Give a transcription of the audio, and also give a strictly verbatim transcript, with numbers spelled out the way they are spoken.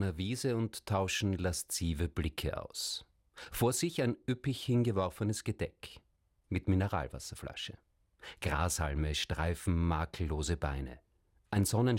einer Wiese und tauschen laszive Blicke aus. Vor sich ein üppig hingeworfenes Gedeck mit Mineralwasserflasche. Grashalme streifen makellose Beine. Ein Sonnenschein